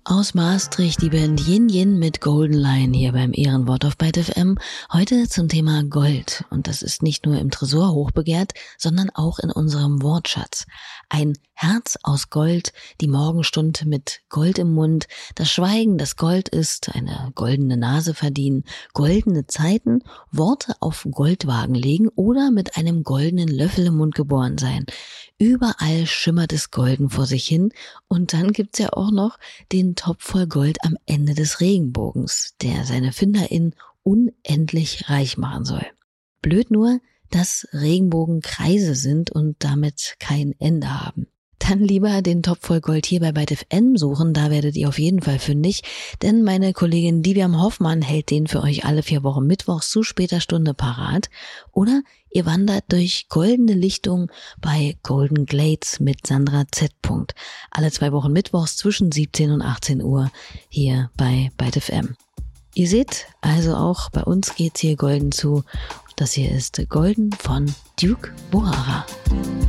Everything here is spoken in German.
Aus Maastricht die Band Yin Yin mit Golden Line hier beim Ehrenwort auf Byte FM. Heute zum Thema Gold. Und das ist nicht nur im Tresor hochbegehrt, sondern auch in unserem Wortschatz. Ein Herz aus Gold, die Morgenstunde mit Gold im Mund, das Schweigen, das Gold ist, eine goldene Nase verdienen, goldene Zeiten, Worte auf Goldwagen legen oder mit einem goldenen Löffel im Mund geboren sein. Überall schimmert es golden vor sich hin. Und dann gibt's ja auch noch den Topf voll Gold am Ende des Regenbogens, der seine FinderInnen unendlich reich machen soll. Blöd nur, dass Regenbogen Kreise sind und damit kein Ende haben. Dann lieber den Topf voll Gold hier bei Byte FM suchen, da werdet ihr auf jeden Fall fündig, denn meine Kollegin Diviam Hoffmann hält den für euch alle 4 Wochen mittwochs zu später Stunde parat. Oder ihr wandert durch goldene Lichtung bei Golden Glades mit Sandra Z. Alle 2 Wochen mittwochs zwischen 17 und 18 Uhr hier bei Byte FM. Ihr seht, also auch bei uns geht's hier golden zu. Das hier ist Golden von Duke Bohara.